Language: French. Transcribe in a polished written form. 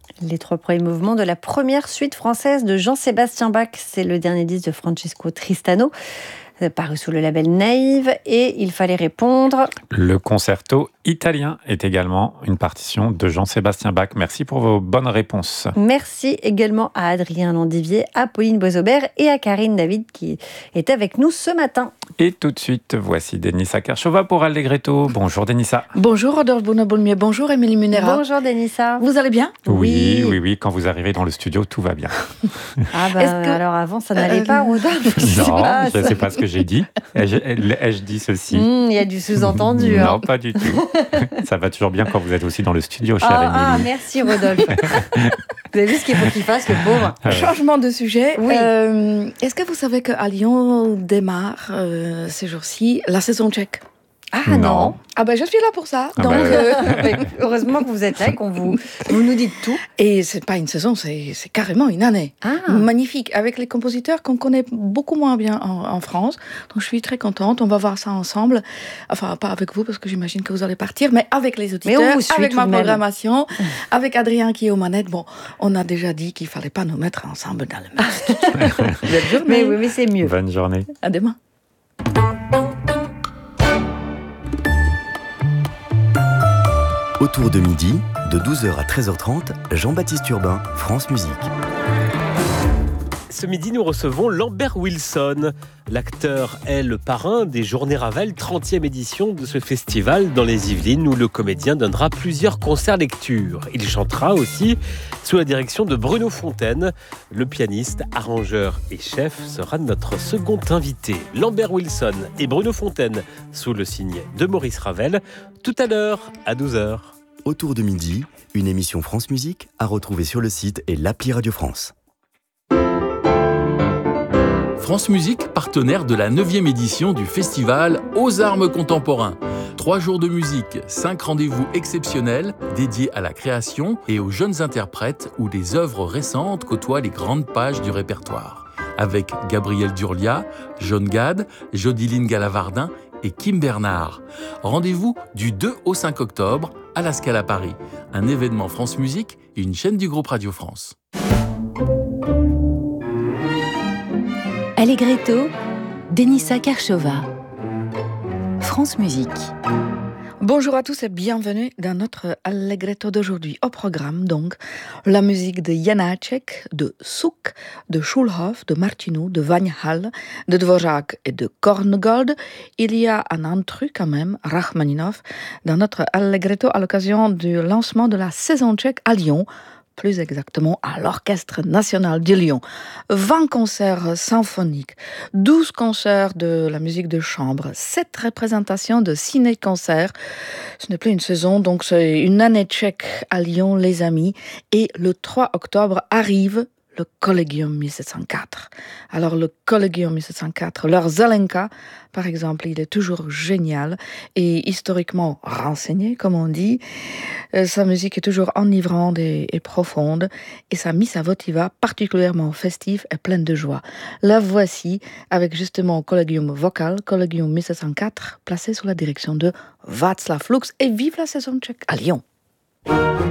Les 3 premiers mouvements de la première suite française de Jean-Sébastien Bach. C'est le dernier disque de Francesco Tristano, paru sous le label Naïve, et il fallait répondre. Le concerto italien est également une partition de Jean-Sébastien Bach. Merci pour vos bonnes réponses. Merci également à Adrien Landivier, à Pauline Boisaubert et à Karine David qui est avec nous ce matin. Et tout de suite, voici Denissa Kershova pour Allegretto. Bonjour Denissa. Bonjour Rodolphe Bonabolmier, bonjour Émilie Munera. Bonjour Denissa. Vous allez bien ? Oui, quand vous arrivez dans le studio, tout va bien. Alors avant, ça n'allait pas, Rodolphe. Non, je ne sais pas ce que j'ai dit. Ai-je dit ceci ? Il y a du sous-entendu. Non, pas du tout. Ça va toujours bien quand vous êtes aussi dans le studio, chère Émilie. Merci Rodolphe. Vous avez vu ce qu'il faut qu'il fasse, le pauvre. Changement de sujet. Oui. Est-ce que vous savez qu'à Lyon démarre ces jours-ci la saison tchèque ? Ah non. Ah ben je suis là pour ça. Ah Donc, heureusement que vous êtes là, vous nous dites tout. Et c'est pas une saison, c'est carrément une année. Magnifique, avec les compositeurs qu'on connaît beaucoup moins bien en France. Donc je suis très contente, on va voir ça ensemble. Enfin, pas avec vous, parce que j'imagine que vous allez partir, mais avec les auditeurs, avec ma programmation, avec Adrien qui est aux manettes. Bon, on a déjà dit qu'il fallait pas nous mettre ensemble dans le même studio. Belle journée. Mais c'est mieux. Bonne journée. À demain. Autour de midi, de 12h à 13h30, Jean-Baptiste Urbain, France Musique. Ce midi, nous recevons Lambert Wilson. L'acteur est le parrain des Journées Ravel, 30e édition de ce festival dans les Yvelines, où le comédien donnera plusieurs concerts lecture. Il chantera aussi sous la direction de Bruno Fontaine. Le pianiste, arrangeur et chef sera notre second invité. Lambert Wilson et Bruno Fontaine sous le signe de Maurice Ravel, tout à l'heure à 12h. Autour de midi, une émission France Musique à retrouver sur le site et l'appli Radio France. France Musique, partenaire de la 9e édition du festival Aux Armes Contemporains. 3 jours de musique, 5 rendez-vous exceptionnels dédiés à la création et aux jeunes interprètes où les œuvres récentes côtoient les grandes pages du répertoire. Avec Gabriel Durlia, John Gad, Jodiline Galavardin et Kim Bernard. Rendez-vous du 2 au 5 octobre à la Scala Paris. Un événement France Musique et une chaîne du groupe Radio France. Allegretto, Denissa Kershova. France Musique. Bonjour à tous et bienvenue dans notre Allegretto d'aujourd'hui. Au programme, donc, la musique de Janáček, de Suk, de Schulhoff, de Martinou, de Vanhal, de Dvořák et de Korngold. Il y a un intrus quand même, Rachmaninov, dans notre Allegretto à l'occasion du lancement de la saison tchèque à Lyon, plus exactement à l'Orchestre National de Lyon. 20 concerts symphoniques, 12 concerts de la musique de chambre, 7 représentations de ciné-concerts. Ce n'est plus une saison, donc c'est une année tchèque à Lyon, les amis. Et le 3 octobre arrive le Collegium 1704. Alors le Collegium 1704, leur Zelenka, par exemple, il est toujours génial et historiquement renseigné, comme on dit. Sa musique est toujours enivrante et profonde et sa missa votiva particulièrement festive et pleine de joie. La voici avec justement Collegium vocal, Collegium 1704, placé sous la direction de Václav Lux, et vive la saison tchèque à Lyon.